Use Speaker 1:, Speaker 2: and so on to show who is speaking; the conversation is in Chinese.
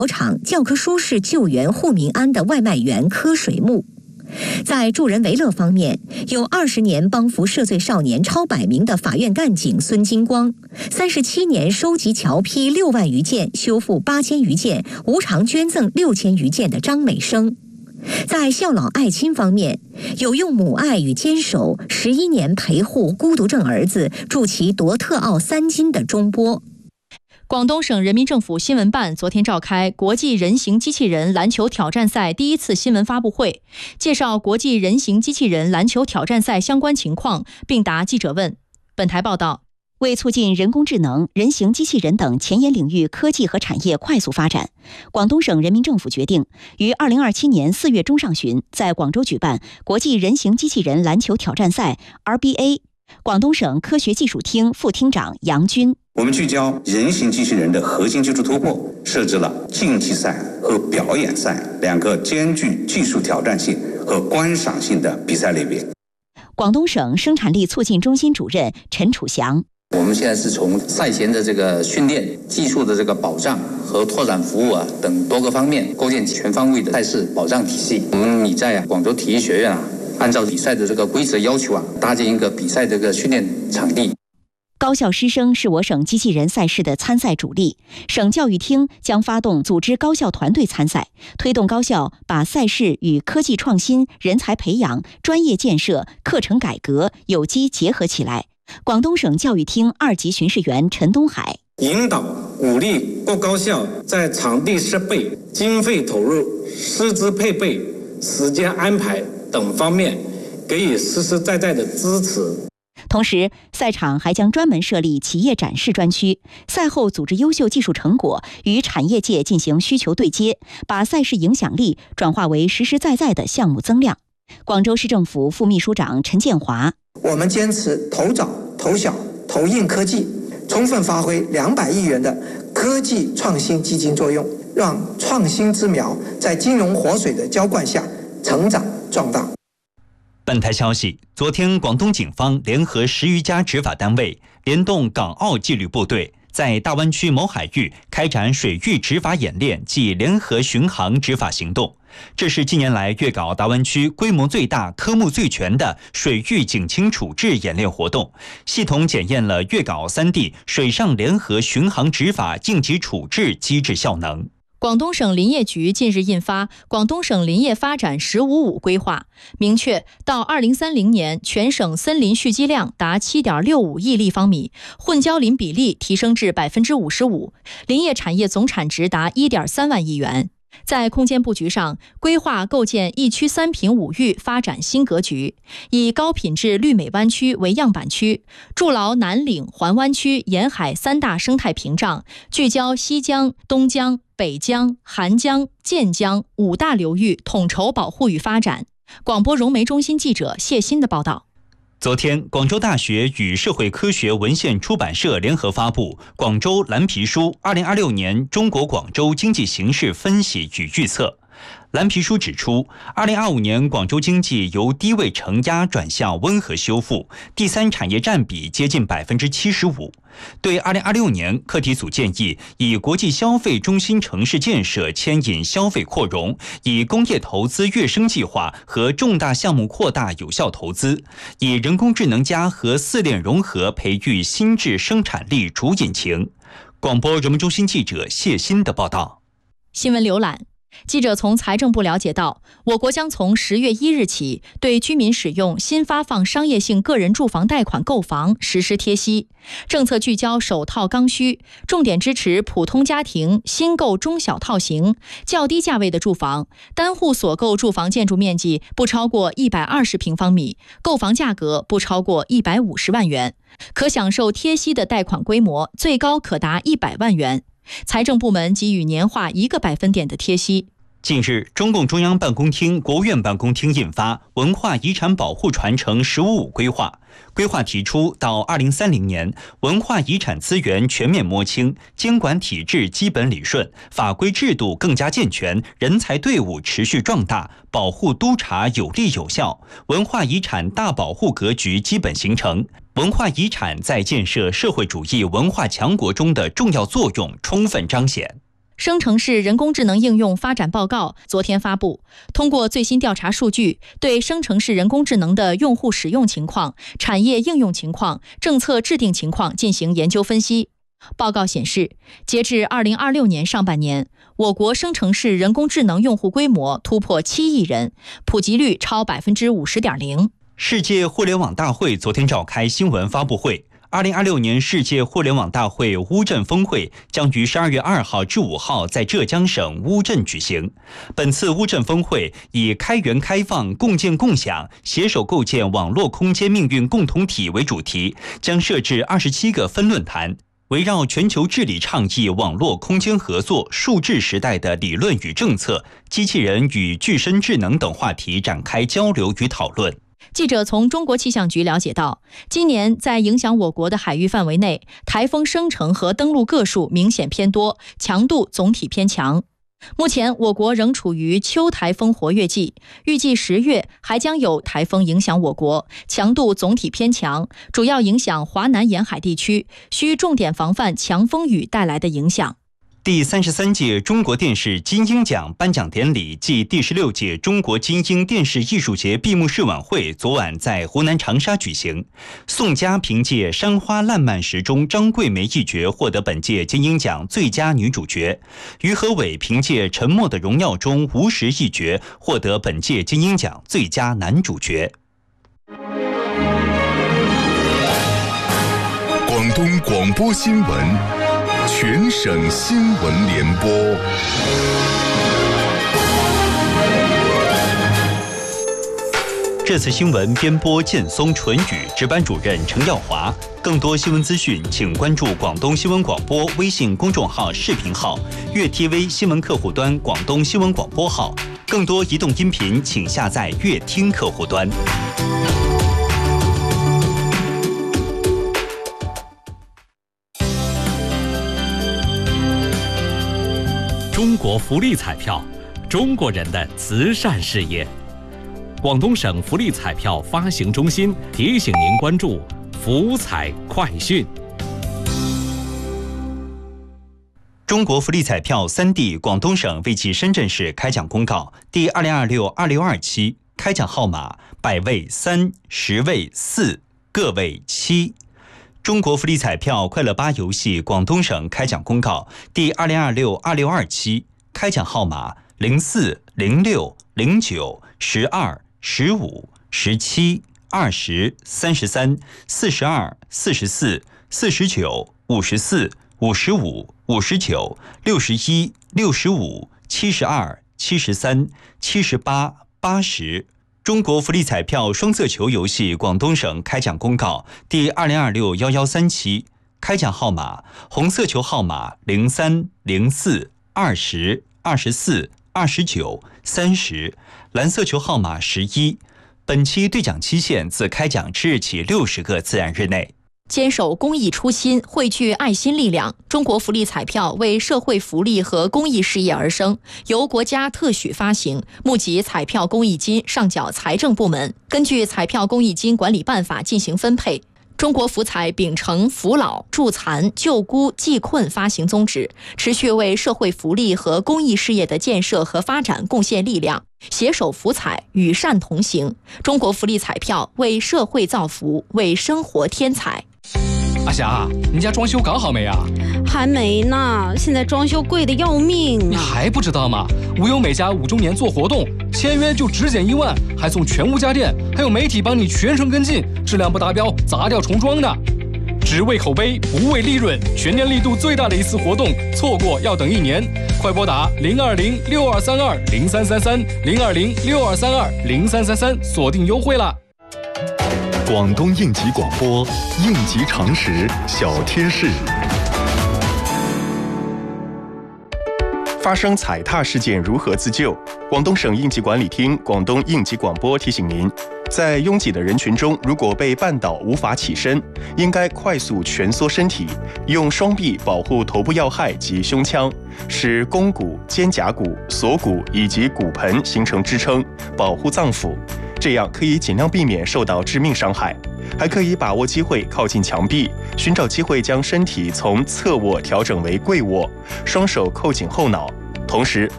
Speaker 1: 厂教科书式救援沪民安的外卖员柯水木。在助人为乐方面，有20年帮扶涉罪少年超100名的法院干警孙金光，37年收集侨批6万余件、修复8000余件、无偿捐赠6000余件的张美生。在孝老爱亲方面，有用母爱与坚守11年陪护孤独症儿子，助其夺特奥3金的钟波。
Speaker 2: 广东省人民政府新闻办昨天召开国际人形机器人篮球挑战赛第1次新闻发布会，介绍国际人形机器人篮球挑战赛相关情况，并答记者问。本台报道，
Speaker 3: 为促进人工智能、人形机器人等前沿领域科技和产业快速发展，广东省人民政府决定于2027年4月中上旬在广州举办国际人形机器人篮球挑战赛 RBA。广东省科学技术厅副厅长杨军，
Speaker 4: 我们聚焦人形机器人的核心技术突破，设置了竞技赛和表演赛2个兼具技术挑战性和观赏性的比赛类别。
Speaker 3: 广东省生产力促进中心主任陈楚祥，
Speaker 5: 我们现在是从赛前的这个训练、技术的这个保障和拓展服务等多个方面，构建全方位的赛事保障体系。我们拟在广州体育学院按照比赛的这个规则要求搭建一个比赛的这个训练场地。
Speaker 3: 高校师生是我省机器人赛事的参赛主力，省教育厅将发动组织高校团队参赛，推动高校把赛事与科技创新、人才培养、专业建设、课程改革有机结合起来。广东省教育厅2级巡视员陈东海，
Speaker 6: 引导鼓励各高校在场地设备、经费投入、师资配备、时间安排等方面给予实实在在的支持。
Speaker 3: 同时，赛场还将专门设立企业展示专区，赛后组织优秀技术成果与产业界进行需求对接，把赛事影响力转化为实实在在的项目增量。广州市政府副秘书长陈建华，
Speaker 7: 我们坚持投早、投小、投硬科技，充分发挥200亿元的科技创新基金作用，让创新之苗在金融活水的浇灌下成长壮大。
Speaker 8: 本台消息，昨天广东警方联合10余家执法单位，联动港澳纪律部队，在大湾区某海域开展水域执法演练暨联合巡航执法行动。这是近年来粤港澳大湾区规模最大、科目最全的水域警情处置演练活动，系统检验了粤港澳3地水上联合巡航执法应急处置机制效能。
Speaker 2: 广东省林业局近日印发《广东省林业发展“15-5”规划》，明确到2030年，全省森林蓄积量达7.65亿立方米，混交林比例提升至55%，林业产业总产值达1.3万亿元。在空间布局上，规划构建1区3品5域发展新格局，以高品质绿美湾区为样板区，筑牢南岭、环湾区沿海3大生态屏障，聚焦西江、东江、北江、韩江、建江5大流域，统筹保护与发展。广播融媒中心记者谢欣的报道。
Speaker 8: 昨天，广州大学与社会科学文献出版社联合发布《广州蓝皮书2026年中国广州经济形势分析与预测》。蓝皮书指出，2025年广州经济由低位承压转向温和修复，第3产业占比接近75%。对2026年，课题组建议以国际消费中心城市建设牵引消费扩容，以工业投资跃升计划和重大项目扩大有效投资，以人工智能加和4链融合培育新质生产力主引擎。广播人民中心记者谢欣的报道。
Speaker 2: 新闻浏览。记者从财政部了解到，我国将从10月1日起对居民使用新发放商业性个人住房贷款购房实施贴息，政策聚焦首套刚需，重点支持普通家庭新购中小套型、较低价位的住房，单户所购住房建筑面积不超过120平方米，购房价格不超过150万元，可享受贴息的贷款规模最高可达100万元。财政部门给予年化1个百分点的贴息。
Speaker 8: 近日，中共中央办公厅、国务院办公厅印发《文化遗产保护传承“15-5”规划》。规划提出，到2030年，文化遗产资源全面摸清，监管体制基本理顺，法规制度更加健全，人才队伍持续壮大，保护督查有力有效，文化遗产大保护格局基本形成。文化遗产在建设社会主义文化强国中的重要作用充分彰显。
Speaker 2: 生成式人工智能应用发展报告昨天发布，通过最新调查数据，对生成式人工智能的用户使用情况、产业应用情况、政策制定情况进行研究分析。报告显示，截至2026年上半年，我国生成式人工智能用户规模突破7亿人，普及率超50.0%。
Speaker 8: 世界互联网大会昨天召开新闻发布会。2026年世界互联网大会乌镇峰会将于12月2号至5号在浙江省乌镇举行。本次乌镇峰会以开源开放、共建共享、携手构建网络空间命运共同体为主题，将设置27个分论坛，围绕全球治理倡议、网络空间合作、数字时代的理论与政策、机器人与具身智能等话题展开交流与讨论。
Speaker 2: 记者从中国气象局了解到，今年在影响我国的海域范围内，台风生成和登陆个数明显偏多，强度总体偏强。目前我国仍处于秋台风活跃季，预计10月还将有台风影响我国，强度总体偏强，主要影响华南沿海地区，需重点防范强风雨带来的影响。
Speaker 8: 第33届中国电视金鹰奖颁奖典礼暨第16届中国金鹰电视艺术节闭幕式晚会昨晚在湖南长沙举行。宋佳凭借《山花烂漫时》中张桂梅一角获得本届金鹰奖最佳女主角，于和伟凭借《沉默的荣耀》中吴石一角获得本届金鹰奖最佳男主角。
Speaker 9: 广东广播新闻。全省新闻联播。
Speaker 8: 这次新闻编播建松、纯宇，值班主任程耀华。更多新闻资讯，请关注广东新闻广播微信公众号、视频号、粤 TV 新闻客户端、广东新闻广播号。更多移动音频，请下载粤听客户端。
Speaker 10: 中国福利彩票，中国人的慈善事业。广东省福利彩票发行中心提醒您关注福彩快讯。
Speaker 8: 中国福利彩票3D 广东省为其深圳市开奖公告第2026-26期，开奖号码100位3、10位4、个位7。中国福利彩票快乐8游戏广东省开奖公告第2026-26期，开奖号码04、06、09、12、15、17、20、33、42、44、49、54、55、59、61、65、72、73、78、80。中国福利彩票双色球游戏广东省开奖公告第2026-113期，开奖号码红色球号码03、04、20、24、29、30，蓝色球号码11。本期兑奖期限自开奖之日起60个自然日内。
Speaker 2: 坚守公益初心，汇聚爱心力量。中国福利彩票为社会福利和公益事业而生，由国家特许发行，募集彩票公益金上缴财政部门，根据彩票公益金管理办法进行分配。中国福彩秉承扶老、助残、救孤、济困发行宗旨，持续为社会福利和公益事业的建设和发展贡献力量，携手福彩，与善同行。中国福利彩票为社会造福，为生活添彩。
Speaker 11: 阿霞，你家装修搞好没啊？
Speaker 12: 还没呢，现在装修贵得要命。
Speaker 11: 你还不知道吗？无忧美家5周年做活动，签约就只减1万，还送全屋家电，还有媒体帮你全程跟进，质量不达标砸掉重装的。只为口碑，不为利润，全年力度最大的一次活动，错过要等1年。快拨打020-6232-0333，020-6232-0333，锁定优惠啦。
Speaker 9: 广东应急广播，应急常识小贴士。发生踩踏事件如何自救？广东省应急管理厅、广东应急广播提醒您，在拥挤的人群中，如果被绊倒无法起身，应该快速蜷缩身体，用双臂保护头部要害及胸腔，使肱骨、肩胛骨、锁骨以及骨盆形成支撑，保护脏腑。 这样可以尽量避免受到致命伤害。还可以把握机会靠近墙壁，寻找机会将身体从侧卧调整为跪卧，双手扣紧后脑，同时